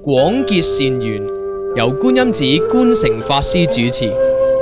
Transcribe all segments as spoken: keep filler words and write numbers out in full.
廣結善緣，由觀音寺觀誠法師主持。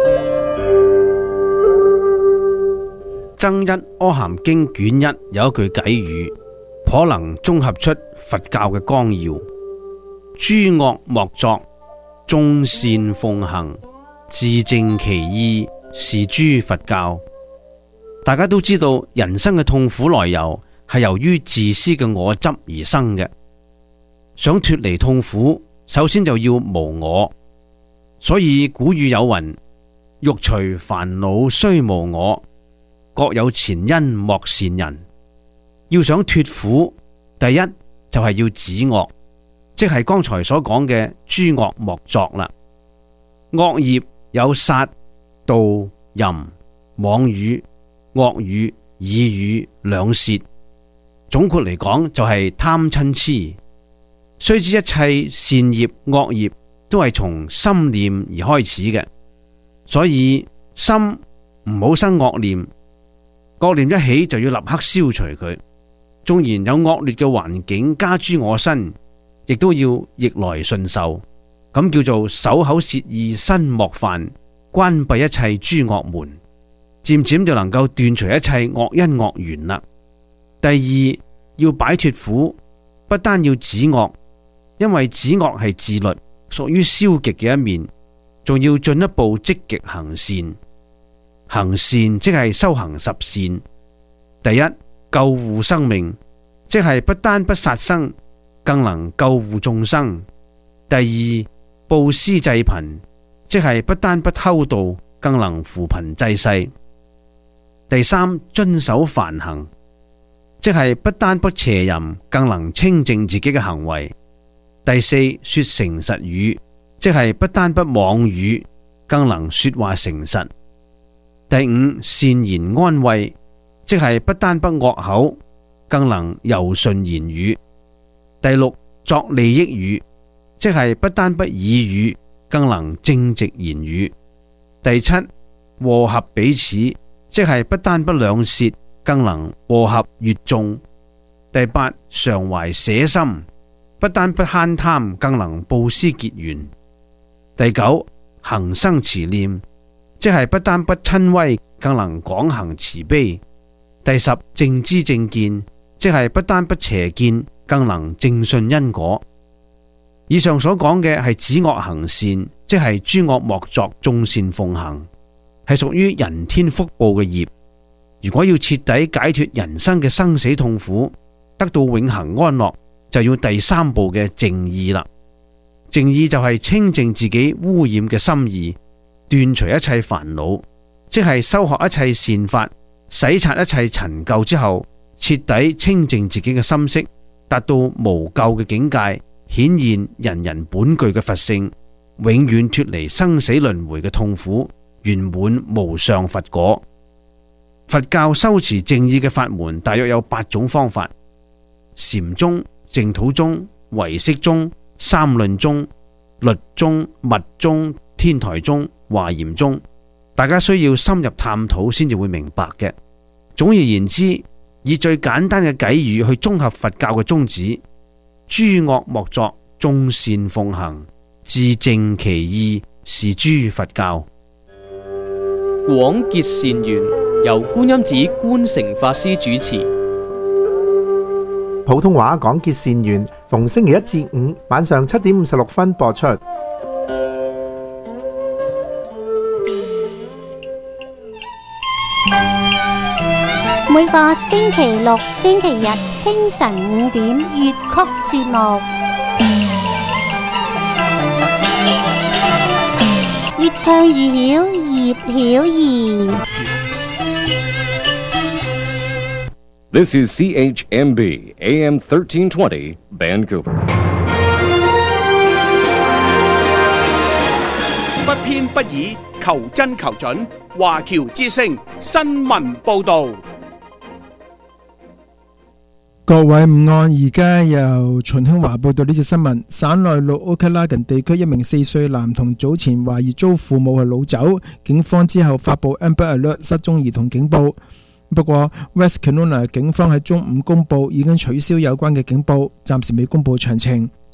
增一阿含經卷一有一句偈語，頗能綜合出佛教嘅綱要：諸惡莫作，眾善奉行，自正其意，是諸佛教。大家都知道，人生嘅痛苦來由係由於自私嘅我執而生嘅。想脫離痛苦，首先就要無我。所以古語有云：欲除煩惱須無我，各有前因莫善人。要想脫苦，第一就係要止惡，即係剛才所講嘅諸惡莫作啦。惡業有殺、盜、淫、妄語、惡語、綺語、兩舌。總括嚟講就係貪嗔癡。須知一切善業惡業都係從心念而開始嘅，所以心唔好生惡念，惡念一起就要立刻消除佢。縱然有惡劣嘅環境加諸我身，亦都要逆來順受，咁叫做守口舌意身莫犯，關閉一切諸惡門，漸漸就能夠斷除一切惡因惡緣啦。第二，要擺脫苦，不單要止惡，因為止惡係自律，屬於消極嘅一面，仲要進一步積極行善。行善即係修行十善。第一，救護生命，即係不單不殺生，更能救護眾生。第二，布施濟貧，即係不單不偷盜，更能扶貧濟世。第三，遵守梵行，即係不單不邪淫，更能清淨自己嘅行為。第四，說誠實語，即係不單不妄語，更能說話誠實。第五，善言安慰，即係不單不惡口，更能柔順言語。第六，作利益語，即係不單不綺語，更能正直言語。第七，和合彼此，即係不單不兩舌，更能和合悅眾。第八，常懷捨心，不單不慳貪，更能布施結緣。第九，行生慈念，即係不單不親威，更能廣行慈悲。第十，正知正見，即係不單不邪見，更能正信因果。以上所講嘅係止惡行善，即係諸惡莫作，眾善奉行，係屬於人天福報嘅業。如果要徹底解脫人生嘅生死痛苦，得到永恆安樂，就要第三步嘅淨意啦。淨意就係清淨自己污染嘅心意，斷除一切煩惱，即係修學一切善法，洗刷一切陳舊之後，徹底清淨自己嘅心識，達到無垢嘅境界，顯現人人本具嘅佛性，永遠脫離生死輪迴嘅痛苦，圓滿無上佛果。佛教修持淨意嘅法門大約有八種方法：禪宗、淨土宗、唯識宗、三論宗、律宗、密宗、天台宗、華嚴宗。大家需要深入探討先至會明白嘅。總而言之，以最簡單嘅偈語去綜合佛教嘅宗旨：諸惡莫作，眾善奉行，自正其意，是諸佛教。 廣結善緣，由觀音寺觀誠法師主持。 普通話廣結善緣，逢星期一至五晚上七點五十六分播出。 每個星期六、星期日清晨五點粵曲節目，越唱越曉，葉曉儀。 This is C H M B A M thirteen twenty Vancouver。 不偏不倚，求真求準，華僑之聲新聞報導。 各位午安，而家由秦興華報道呢則新聞。省內陸奧克拉根地區一名四歲男童早前懷疑遭父母係擄走，警方之後發布 Amber Alert 失蹤兒童警報。不過 West Kelowna 警方喺中午公佈已經取消有關嘅警報，暫時未公佈詳情。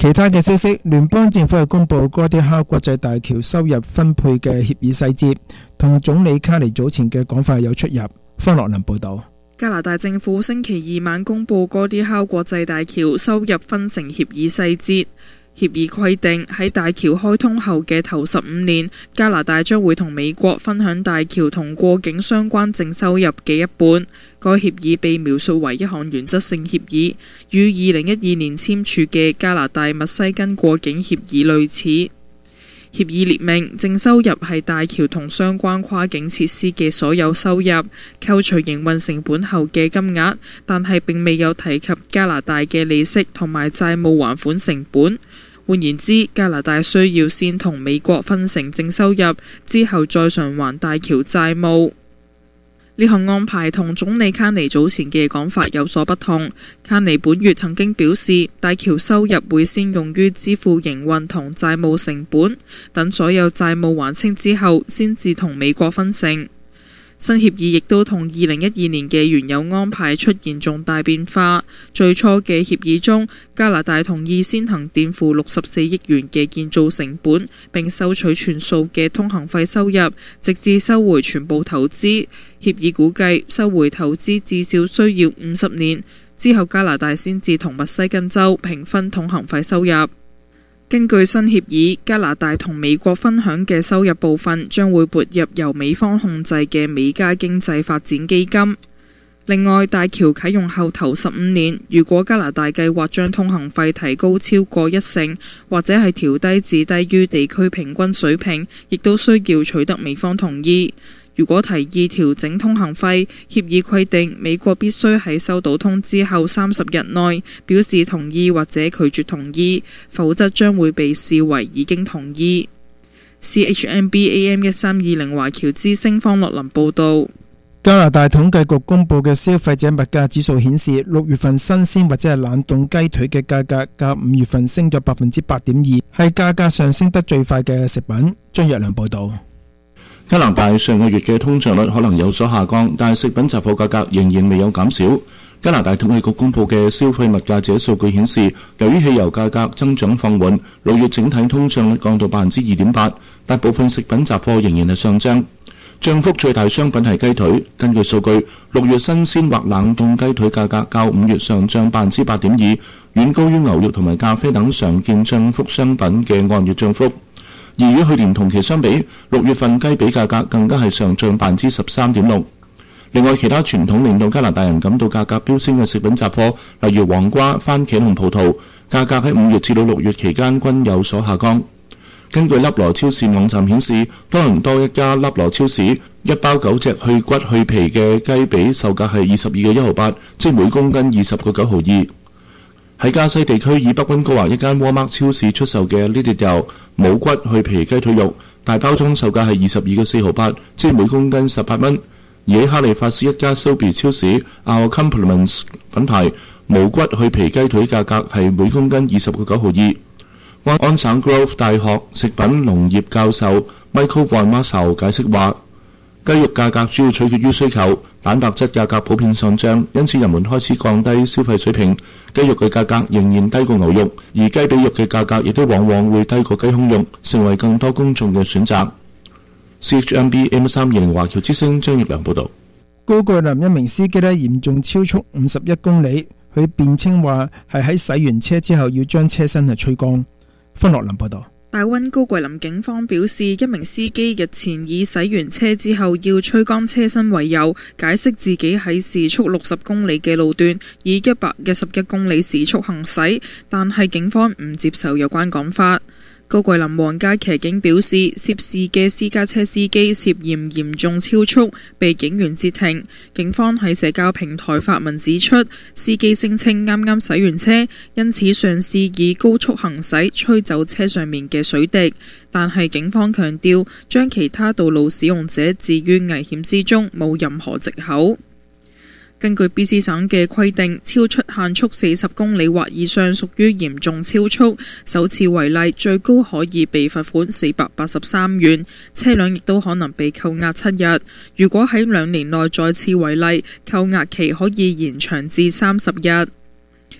其他嘅消息，聯邦政府係公布哥迪克國際大橋收入分配嘅協議細節，同總理卡尼早前嘅講法有出入。方樂林報導。 加拿大政府星期二晚公布哥迪克國際大橋收入分成協議細節。協議規定喺大橋開通後嘅頭十五年，加拿大將會同美國分享大橋同過境相關淨收入嘅一半。該協議被描述為一項原則性協議，與二零一二年簽署嘅加拿大密西根過境協議類似。協議列明，淨收入係大橋同相關跨境設施嘅所有收入，扣除營運成本後嘅金額，但係並未有提及加拿大嘅利息同埋債務還款成本。換言之，加拿大需要先同美國分成淨收入，之後再償還大橋債務。呢項安排同總理卡尼早前嘅講法有所不同。卡尼本月曾經表示，大橋收入會先用於支付營運同債務成本，等所有債務還清之後，先至同美國分成。新協議亦都同二零一二年嘅原有安排出現重大變化。最初嘅協議中，加拿大同意先行墊付六十四億元嘅建造成本，並收取全數嘅通行費收入，直至收回全部投資。協議估計收回投資至少需要五十年，之後加拿大先至同密西根州平分通行費收入。根據新協議，加拿大同美國分享嘅收入部分將會撥入由美方控制嘅美加經濟發展基金。另外，大橋啟用後頭十五年，如果加拿大計劃將通行費提高超過一成，或者係調低至低於地區平均水平，亦都需要取得美方同意。如果提議調整通行費，協議規定美國必須喺收到通知後三十日內表示同意或者拒絕同意，否則將會被視為已經同意。C H M B A M 一三二零華僑之聲方樂林報導。 加拿大統計局公佈嘅消費者物價指數顯示，六月份新鮮或者係冷凍雞腿嘅價格較五月份升咗百分之八點二，係價格上升得最快嘅食品。張若良報導。 加拿大上個月嘅通脹率可能有所下降，但係食品雜貨價格仍然未有減少。加拿大統計局公佈嘅消費物價指數據顯示，由於汽油價格增長放緩，六月整體通脹率降到百分之二點八，大部分食品雜貨仍然係上漲。漲幅最大商品係雞腿，根據數據，六月新鮮或冷凍雞腿價格較五月上漲百分之八點二，遠高於牛肉同埋咖啡等常見漲幅商品嘅按月漲幅。而與去年同期相比，六月份雞髀價格更加係上漲百分之十三點六。另外，其他傳統令到加拿大人感到價格飆升嘅食品雜貨，例如黃瓜、番茄同葡萄，價格喺五月至到六月期間均有所下降。根據粒羅超市網站顯示，多倫多一家粒羅超市一包九隻去骨去皮嘅雞髀售價係二十二個一毫八，即每公斤二十個九毫二。喺加西地區以北溫哥華一間沃麥超市出售嘅呢碟由冇骨去皮雞腿肉，大包裝售價係二十二個四毫八，即每公斤十八蚊。而喺哈利法斯一家 Sobeys 超市 Our Compliments 品牌冇骨去皮雞腿價格係每公斤二十個九毫二。安省 Grove 大學食品農業教授 Michael Bonmassau 解釋話，雞肉價格主要取決於需求，蛋白質價格普遍上漲，因此人們開始降低消費水平。雞肉嘅價格仍然低過牛肉，而雞髀肉嘅價格亦都往往會低過雞胸肉，成為更多公眾嘅選擇。C H M B M 三二零華僑之聲張業良報導。 高桂林一名司機呢嚴重超速五十一公里，佢辯稱話係喺洗完車之後要將車身係吹乾。方樂林報導。 大溫高桂林警方表示，一名司機日前以洗完車之後要吹乾車身為由，解釋自己喺時速六十公里嘅路段以一百一十一公里時速行駛，但係警方唔接受有關講法。高桂林皇家騎警表示，涉事嘅私家車司機涉嫌嚴重超速，被警員截停。警方喺社交平台發文指出，司機聲稱啱啱洗完車，因此嘗試以高速行駛吹走車上面嘅水滴，但係警方強調，將其他道路使用者置於危險之中，冇任何藉口。根據 B C 省嘅規定，超出限速四十公里或以上屬於嚴重超速，首次違例最高可以被罰款四百八十三元，車輛亦都可能被扣押七日。如果喺兩年內再次違例，扣押期可以延長至三十日。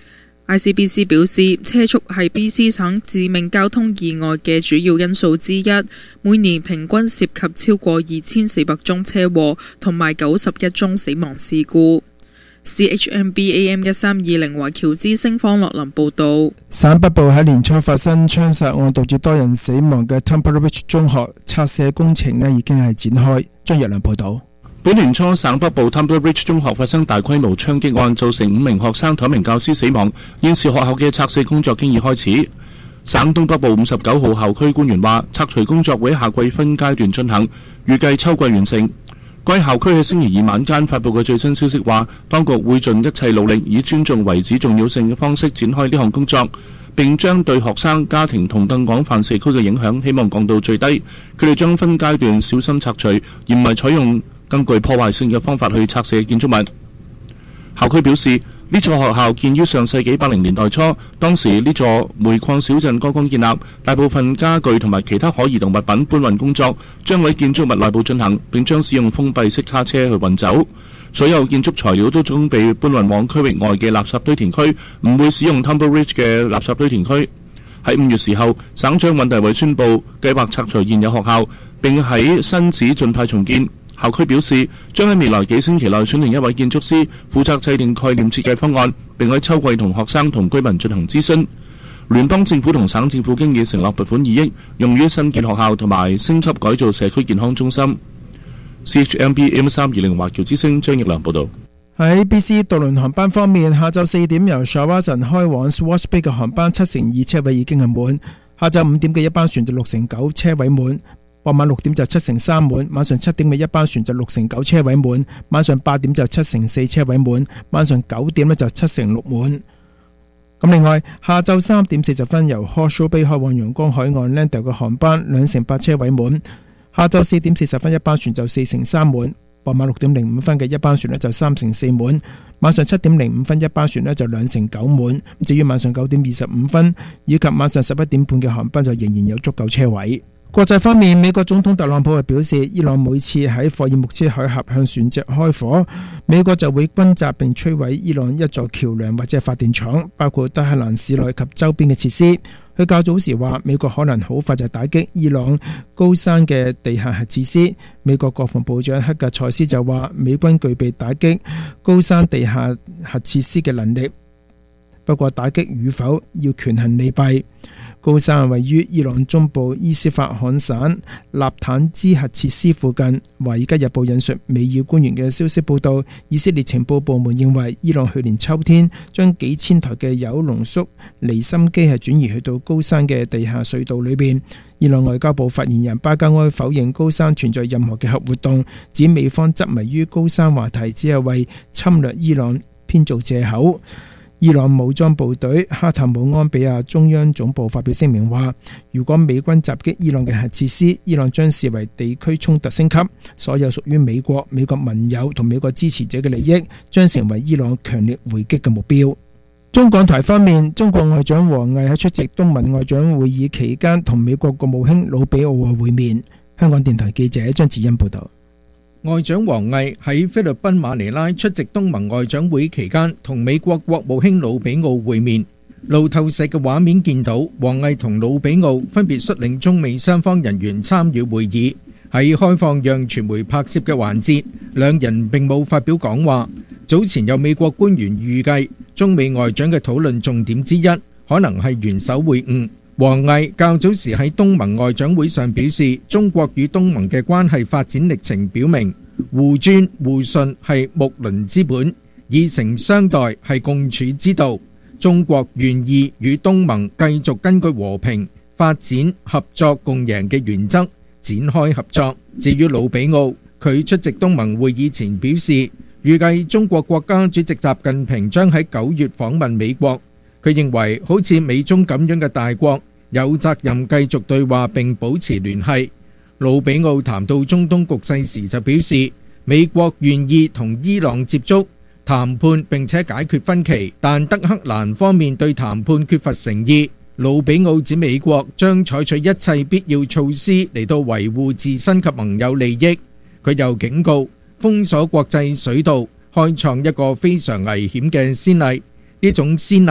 I C B C 表示，車速係 B C 省致命交通意外嘅主要因素之一，每年平均涉及超過二千四百宗車禍同埋九十一宗死亡事故。C H M B A M 一三二零華僑之聲方樂林報導， 省北部喺年初發生槍殺案，導致多人死亡嘅 Temple Ridge 中學拆卸工程呢已經係展開。張若良報導。 本年初，省北部 Temple Ridge 中學發生大規模槍擊案，造成五名學生同一名教師死亡。現時學校嘅拆卸工作經已開始。省東北部五十九號校區官員話，拆除工作會喺夏季分階段進行，預計秋季完成。該校區喺星期二晚間發布嘅最新消息話，當局會盡一切努力，以尊重遺址重要性嘅方式展開呢項工作，並將對學生、家庭同更廣泛社區嘅影響希望降到最低。佢哋將分階段小心拆除，而唔係採用更具破壞性嘅方法去拆卸建築物。校區表示，呢座學校建於上世紀八零年代初，當時呢座煤礦小鎮剛剛建立，大部分家具同埋其他可移動物品搬運工作將喺建築物內部進行，並將使用封閉式卡車去運走。所有建築材料都將被搬運往區域外嘅垃圾堆填區，唔會使用 Temple Ridge 嘅垃圾堆填區。喺五月時候，省長尹大偉宣布計劃拆除現有學校，並喺新址盡快重建。校區表示，將喺未來幾星期內選定一位建築師，負責制定概念設計方案，並喺秋季同學生同居民進行諮詢。聯邦政府同省政府經已成立撥款二億，用於新建學校同埋升級改造社區健康中心。C H M B M 三二零華僑之聲張奕良報導。 喺 B C 渡輪航班方面，下晝四點由 Shawarson 開往 Swartz Bay 嘅航班七成二車位已經係滿，下晝五點嘅一班船就六成九車位滿。傍晚六點就七成三滿，晚上七點嘅一班船就六成九車位滿，晚上八點就七成四車位滿，晚上九點呢就七成六滿。咁另外，下晝三點四十分由 Horseshoe Bay 開往陽光海岸 Landale 嘅航班兩成八車位滿，下晝四點四十分一班船就四成三滿，傍晚六點零五分嘅一班船呢就三成四滿，晚上七點零五分一班船呢就兩成九滿。至於晚上九點二十五分以及晚上十一點半嘅航班就仍然有足夠車位。國際方面，美國總統特朗普係表示，伊朗每次喺霍爾木茲海峽向船隻開火，美國就會轟炸並摧毀伊朗一座橋樑或者發電廠，包括德黑蘭市內及周邊嘅設施。佢較早時話，美國可能好快就打擊伊朗高山嘅地下核設施。美國國防部長克格塞斯就話，美軍具備打擊高山地下核設施嘅能力，不過打擊與否要權衡利弊。高山位於伊朗中部伊斯法罕省納坦茲核設施附近。華爾街日報引述美爾官員嘅消息報道，以色列情報部門認為伊朗去年秋天將幾千台嘅鈾濃縮離心機係轉移去到高山嘅地下隧道裏邊。伊朗外交部發言人巴加埃否認高山存在任何嘅核活動，指美方執迷於高山話題只係為侵略伊朗編造藉口。伊朗武裝部隊哈塔姆安比亞中央總部發表聲明話，如果美軍襲擊伊朗嘅核設施，伊朗將視為地區衝突升級，所有屬於美國、美國盟友同美國支持者嘅利益將成為伊朗強烈回擊嘅目標。中港台方面，中國外長王毅喺出席東盟外長會議期間同美國國務卿魯比奧會面。香港電台記者張子欣報道。 外長王毅喺菲律賓馬尼拉出席東盟外長會期間，同美國國務卿魯比奧會面。路透社嘅畫面見到，王毅同魯比奧分別率領中美雙方人員參與會議。喺開放讓傳媒拍攝嘅環節，兩人並冇發表講話。早前有美國官員預計，中美外長嘅討論重點之一，可能係元首會晤。王毅較早時喺東盟外長會上表示，中國與東盟嘅關係發展歷程表明，互尊互信係睦鄰之本，以誠相待係共處之道。中國願意與東盟繼續根據和平、發展、合作共贏嘅原則展開合作。至於魯比奧，佢出席東盟會議前表示，預計中國國家主席習近平將喺九月訪問美國。佢認為好似美中咁樣嘅大國有責任繼續對話並保持聯繫。魯比奧談到中東局勢時就表示，美國願意同伊朗接觸談判並且解決分歧，但德黑蘭方面對談判缺乏誠意。魯比奧指美國將採取一切必要措施嚟到維護自身及盟友利益。佢又警告，封鎖國際水道開創一個非常危險嘅先例，呢種先例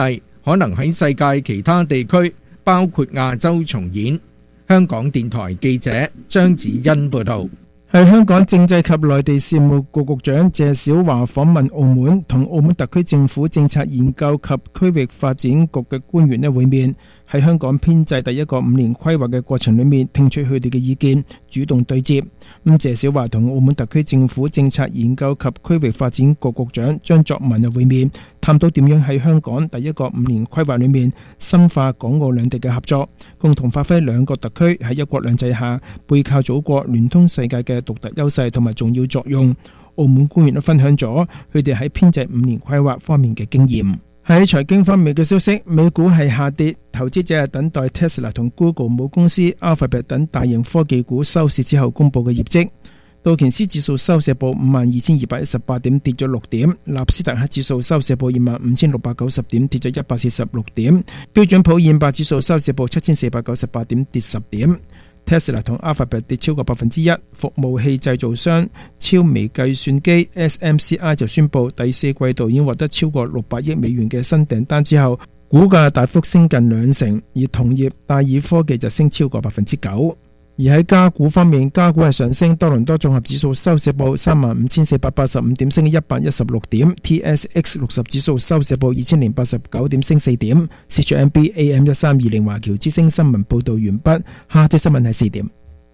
可能喺世界其他地區，包括亞洲重演。香港電台記者張子欣報道。 係香港政制及內地事務局局長謝小華訪問澳門，同澳門特區政府政策研究及區域發展局嘅官員呢會面，喺香港編制第一個五年規劃嘅過程裏面，聽取佢哋嘅意見，主動對接。咁謝小華同澳門特區政府政策研究及區域發展局局長張作文又會面，探討點樣喺香港第一個五年規劃裏面深化港澳兩地嘅合作，共同發揮兩個特區喺一國兩制下背靠祖國聯通世界嘅獨特優勢同埋重要作用。澳門官員都分享咗佢哋喺編制五年規劃方面嘅經驗。喺財經方面嘅消息，美股係下跌，投資者係等待 Tesla 同 Google 母公司 Alphabet 等大型科技股收市之後公佈嘅業績。道瓊斯指數收市報五萬二千二百一十八點，跌咗六點；納斯達克指數收市報二萬五千六百九十點，跌咗一百四十六點；標準普爾五百指數收市報七千四百九十八點，跌十點。Tesla 同 Alphabet 跌超過百分之一，服務器製造商超微計算機 S M C I 就宣布第四季度已經獲得超過六百億美元嘅新訂單之後，股價大幅升近兩成，而同業戴爾科技就升超過百分之九。而喺加股方面，加股係上升，多倫多綜合指數收市報三萬五千四百八十五點，升一百一十六點 ；T S X 六十指數收市報二千零八十九點，升四點。C H M B A M 一三二零華僑之星新聞報道完畢，下節新聞係四點。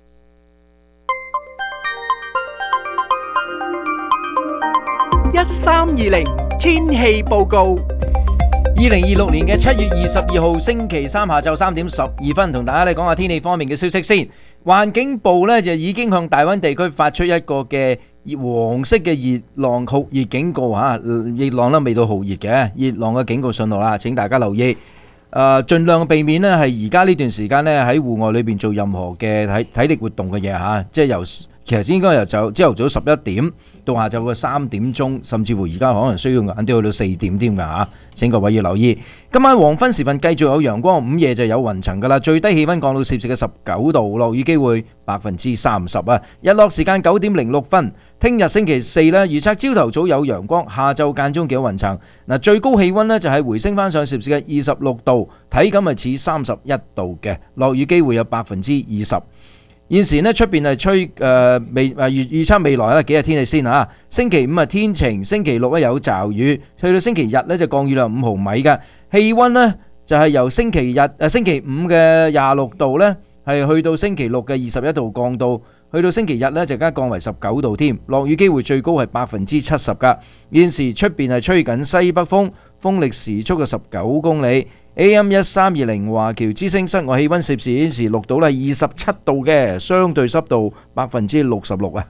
一三二零天氣報告。 二零二六年嘅七月二十二號星期三下晝三點十二分，同大家嚟講下天氣方面嘅消息先。環境部呢就已經向大灣地區發出一個嘅黃色嘅熱浪酷熱警告吓，熱浪呢未到酷熱嘅熱浪嘅警告信號啦，請大家留意。誒，盡量避免呢係而家呢段時間呢喺戶外裏邊做任何嘅體體力活動嘅嘢吓，即係由其實應該由就朝頭早十一點到下晝嘅三點鐘，甚至乎而家可能需要晏啲去到四點添㗎嚇，請各位要留意。今晚黃昏時分繼續有陽光，午夜就有雲層㗎啦，最低氣温降到攝氏嘅十九度，落雨機會百分之三十啊。日落時間九點零六分。聽日星期四呢，預測朝頭早有陽光，下晝間中幾有雲層。嗱，最高氣温呢就係回升翻上攝氏嘅二十六度，體感係似三十一度嘅，落雨機會有百分之二十。現時呢出邊係吹誒未誒預預測未來咧幾日天氣先嚇。星期五啊天晴，星期六咧有驟雨，去到星期日咧就降雨量五毫米嘅。氣温呢就係由星期日誒星期五嘅廿六度咧，係去到星期六嘅二十一度降到，去到星期日咧就加降為十九度添。落雨機會最高係百分之七十噶。現時出邊係吹緊西北風，風力時速嘅十九公里。A M 一三二零華僑之聲室外氣溫攝氏顯示錄到係二十七度嘅，相對濕度百分之六十六啊！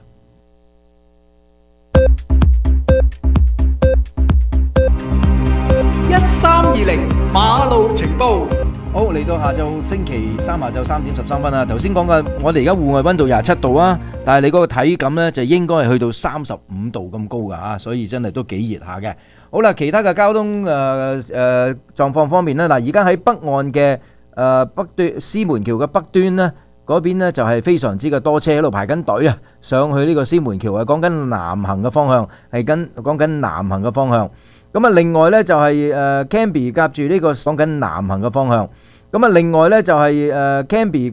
一三二零馬路情報。 好，嚟到下晝星期三下晝三點十三分啦。頭先講嘅，我哋而家戶外溫度廿七度啊，但係你嗰個體感呢，就應該係去到三十五度咁高噶吓，所以真係都幾熱下嘅。好啦，其他嘅交通誒誒狀況方面呢，嗱，而家喺北岸嘅誒北端獅門橋嘅北端呢，嗰邊呢就係非常之嘅多車喺度排緊隊啊，上去呢個獅門橋啊，講緊南行嘅方向，係跟講緊南行嘅方向。咁啊，另外呢就係誒 Canby 夾住呢個講緊南行嘅方向。咁啊，另外呢就係誒 Canby